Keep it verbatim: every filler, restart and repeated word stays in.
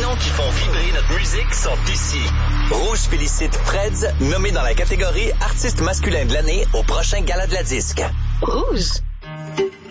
noms qui font vibrer notre musique sont ici. Rouge félicite Freds, nommé dans la catégorie Artiste masculin de l'année au prochain Gala de la Disque. Rouge.